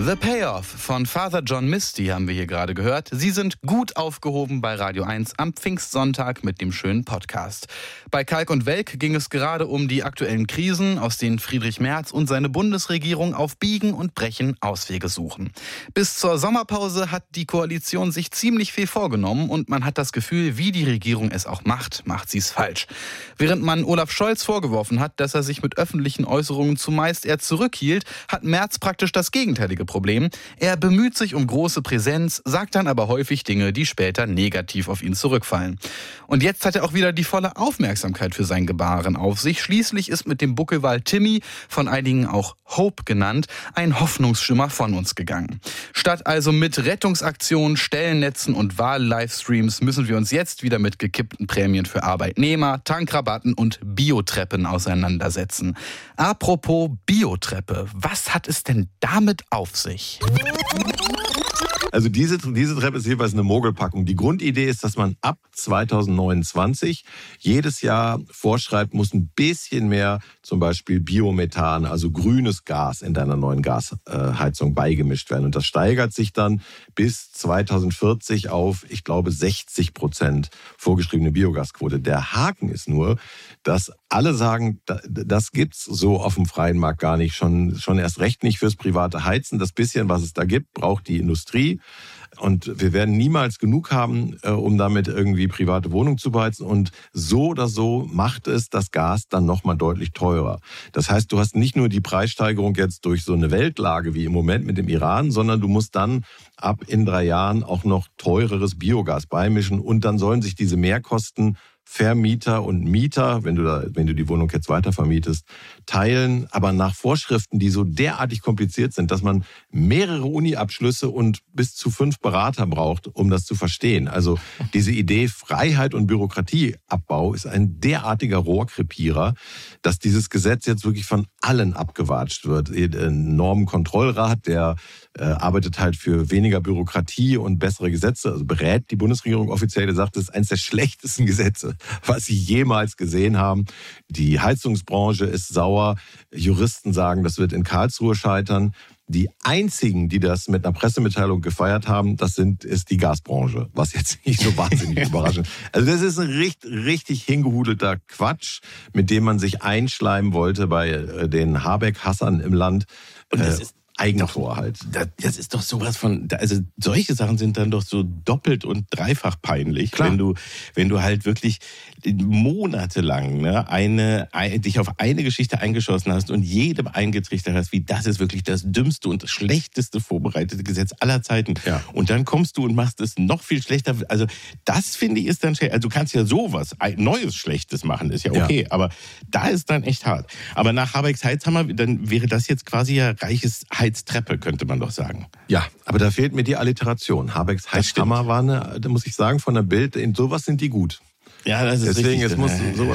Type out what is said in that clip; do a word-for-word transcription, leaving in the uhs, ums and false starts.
The Payoff von Father John Misty haben wir hier gerade gehört. Sie sind gut aufgehoben bei Radio eins am Pfingstsonntag mit dem schönen Podcast. Bei Kalk und Welk ging es gerade um die aktuellen Krisen, aus denen Friedrich Merz und seine Bundesregierung auf Biegen und Brechen Auswege suchen. Bis zur Sommerpause hat die Koalition sich ziemlich viel vorgenommen und man hat das Gefühl, wie die Regierung es auch macht, macht sie es falsch. Während man Olaf Scholz vorgeworfen hat, dass er sich mit öffentlichen Äußerungen zumeist eher zurückhielt, hat Merz praktisch das gegenteilige Problem. Er bemüht sich um große Präsenz, sagt dann aber häufig Dinge, die später negativ auf ihn zurückfallen. Und jetzt hat er auch wieder die volle Aufmerksamkeit für sein Gebaren auf sich. Schließlich ist mit dem Buckelwal Timmy, von einigen auch Hope genannt, ein Hoffnungsschimmer von uns gegangen. Statt also mit Rettungsaktionen, Stellennetzen und Wahl-Livestreams müssen wir uns jetzt wieder mit gekippten Prämien für Arbeitnehmer, Tankrabatten und Biotreppen auseinandersetzen. Apropos Biotreppe, was hat es denn damit auf sich? Also diese, diese Treppe ist jeweils eine Mogelpackung. Die Grundidee ist, dass man ab zweitausendneunundzwanzig jedes Jahr vorschreibt, muss ein bisschen mehr zum Beispiel Biomethan, also grünes Gas in deiner neuen Gasheizung beigemischt werden. Und das steigert sich dann bis zweitausendvierzig auf, ich glaube, sechzig Prozent vorgeschriebene Biogasquote. Der Haken ist nur, dass alle sagen, das gibt's so auf dem freien Markt gar nicht. Schon, schon erst recht nicht fürs private Heizen. Das bisschen, was es da gibt, braucht die Industrie. Und wir werden niemals genug haben, um damit irgendwie private Wohnungen zu beheizen. Und so oder so macht es das Gas dann nochmal deutlich teurer. Das heißt, du hast nicht nur die Preissteigerung jetzt durch so eine Weltlage wie im Moment mit dem Iran, sondern du musst dann ab in drei Jahren auch noch teureres Biogas beimischen. Und dann sollen sich diese Mehrkosten Vermieter und Mieter, wenn du da, wenn du die Wohnung jetzt weiter vermietest, teilen, aber nach Vorschriften, die so derartig kompliziert sind, dass man mehrere Uni-Abschlüsse und bis zu fünf Berater braucht, um das zu verstehen. Also diese Idee Freiheit und Bürokratieabbau ist ein derartiger Rohrkrepierer, dass dieses Gesetz jetzt wirklich von allen abgewatscht wird. Ein Normenkontrollrat, der äh, arbeitet halt für weniger Bürokratie und bessere Gesetze, also berät die Bundesregierung offiziell, der sagt, das ist eines der schlechtesten Gesetze, was sie jemals gesehen haben. Die Heizungsbranche ist sauer. Juristen sagen, das wird in Karlsruhe scheitern. Die einzigen, die das mit einer Pressemitteilung gefeiert haben, das sind, ist die Gasbranche, was jetzt nicht so wahnsinnig überraschend ist. Also das ist ein richtig, richtig hingehudelter Quatsch, mit dem man sich einschleimen wollte bei den Habeck-Hassern im Land. Und das ist Eigentor halt. Das ist doch sowas von, also solche Sachen sind dann doch so doppelt und dreifach peinlich, Klar. wenn du, wenn du halt wirklich monatelang ne, eine, ein, dich auf eine Geschichte eingeschossen hast und jedem eingetrichtert hast, wie das ist wirklich das dümmste und das schlechteste vorbereitete Gesetz aller Zeiten. Ja. Und dann kommst du und machst es noch viel schlechter. Also das finde ich ist dann schlecht. Also du kannst ja sowas, ein neues Schlechtes machen, ist ja okay, ja. Aber da ist dann echt hart. Aber nach Habecks Heizhammer, dann wäre das jetzt quasi ja reiches Heiztreppe, könnte man doch sagen. Ja, aber da fehlt mir die Alliteration. Habecks Heizhammer war eine, da muss ich sagen, von der Bild, in sowas sind die gut. Ja, das ist Deswegen, richtig. es muss sowas